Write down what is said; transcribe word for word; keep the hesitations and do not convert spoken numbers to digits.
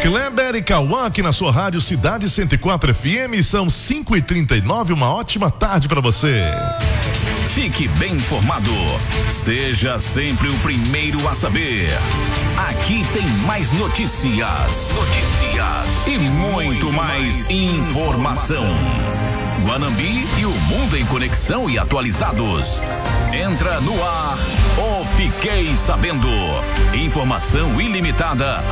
Kleber e Cauã aqui na sua rádio Cidade cento e quatro F M, são cinco e trinta e nove, uma ótima tarde para você. Fique bem informado, seja sempre o primeiro a saber. Aqui tem mais notícias, notícias e muito mais informação. Guanambi e o mundo em conexão e atualizados. Entra no ar, ou fiquei sabendo. Informação ilimitada